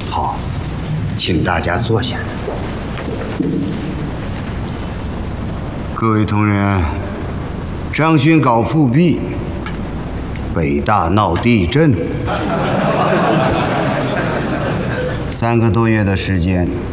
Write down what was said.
好，请大家坐下。各位同仁，张勋搞复辟，北大闹地震，3个多月的时间。